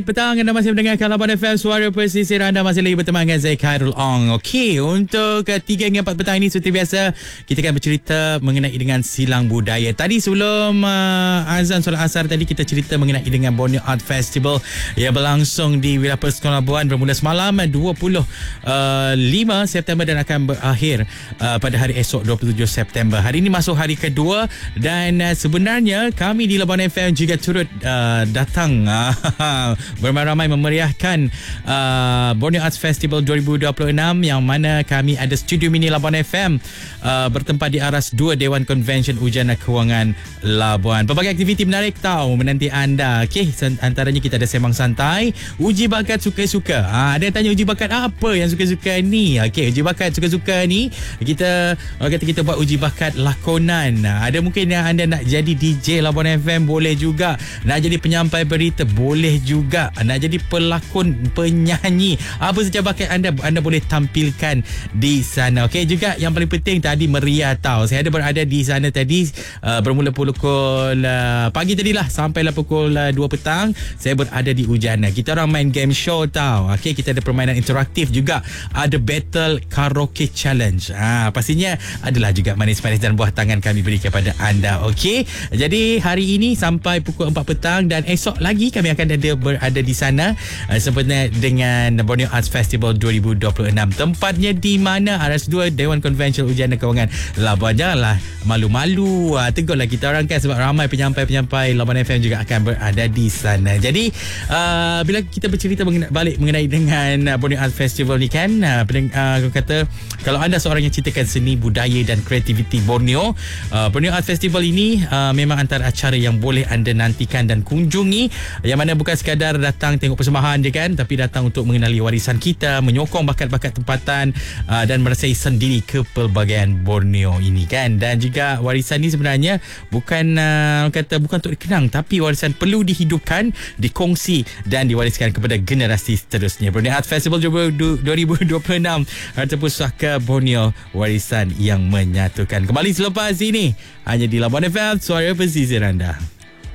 Petang anda masih mendengarkan Labuan FM, Suara Pesisir. Anda masih lagi berteman dengan saya, Khairul Ong. Okey, untuk 3 hingga 4 petang ini seperti biasa kita akan bercerita mengenai dengan silang budaya. Tadi sebelum azan solat asar tadi kita cerita mengenai dengan Borneo Art Festival yang berlangsung di Wilayah Persekon Labuan bermula semalam 25 September dan akan berakhir pada hari esok 27 September. Hari ini masuk hari kedua dan sebenarnya kami di Labuan FM juga turut datang beramai-ramai memeriahkan Borneo Arts Festival 2026 yang mana kami ada studio mini Labuan FM bertempat di Aras 2 Dewan Konvensyen Ujana Kewangan Labuan. Pelbagai aktiviti menarik tahu menanti anda. Okey, antaranya kita ada sembang santai, uji bakat suka-suka. Ada yang tanya uji bakat apa yang suka-suka ni? Okey, uji bakat suka-suka ni kita buat uji bakat lakonan. Ada mungkin yang anda nak jadi DJ Labuan FM, boleh juga. Nak jadi penyampai berita, boleh juga. Nak jadi pelakon, penyanyi, apa saja bakat anda boleh tampilkan di sana. Okey, juga yang paling penting tadi meriah tahu. Saya ada berada di sana tadi bermula pukul pagi tadilah sampailah pukul 2 petang. Saya berada di Ujana. Kita orang main game show tahu. Okey, kita ada permainan interaktif juga. Ada battle karaoke challenge. Pastinya adalah juga manis-manis dan buah tangan kami beri kepada anda. Okey, jadi hari ini sampai pukul 4 petang dan esok lagi kami akan berada di sana sempena dengan Borneo Arts Festival 2026. Tempatnya di mana? Aras 2 Dewan Konvensyen Ujana Kewangan Labuan. Janganlah malu-malu. Tegurlah kita orang kan, sebab ramai penyampai-penyampai Labuan FM juga akan berada di sana. Jadi bila kita bercerita balik mengenai dengan Borneo Arts Festival ni kan, aku kata kalau anda seorang yang cintakan seni, budaya dan kreativiti Borneo, Borneo Arts Festival ini memang antara acara yang boleh anda nantikan dan kunjungi, yang mana bukan sekadar datang tengok persembahan je kan, tapi datang untuk mengenali warisan kita, menyokong bakat-bakat tempatan dan merasai sendiri kepelbagaian Borneo ini kan. Dan juga warisan ni sebenarnya bukan untuk dikenang, tapi warisan perlu dihidupkan, dikongsi dan diwariskan kepada generasi seterusnya. Borneo Arts Festival 2026, Harta Pusaka Borneo, warisan yang menyatukan. Kembali selepas ini hanya di Labuan FM, Suara Pesisir anda.